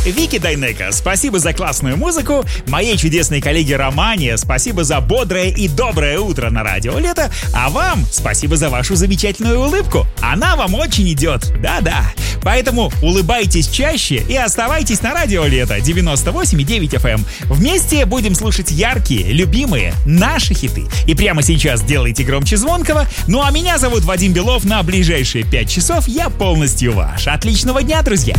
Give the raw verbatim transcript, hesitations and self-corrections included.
Вики Дайнеко, спасибо за классную музыку. Моей чудесной коллеге Романе спасибо за бодрое и доброе утро на радио Лето. А вам спасибо за вашу замечательную улыбку. Она вам очень идет. Да-да. Поэтому улыбайтесь чаще и оставайтесь на радио Лето девяносто восемь и девять эф эм. Вместе будем слушать яркие, любимые, наши хиты. И прямо сейчас делайте громче звонкого. Ну а меня зовут Вадим Белов. На ближайшие пять часов я полностью ваш. Отличного дня, друзья!